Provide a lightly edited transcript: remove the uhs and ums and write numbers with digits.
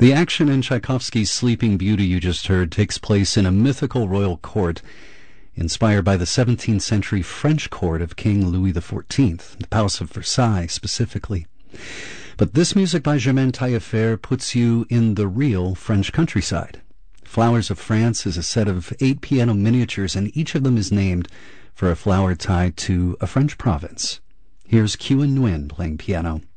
The action in Tchaikovsky's Sleeping Beauty you just heard takes place in a mythical royal court inspired by the 17th century French court of King Louis XIV, the Palace of Versailles specifically. But this music by Germaine Taillefer puts you in the real French countryside. Flowers of France is a set of 8 piano miniatures, and each of them is named for a flower tied to a French province. Here's Kyu and Nguyen playing piano.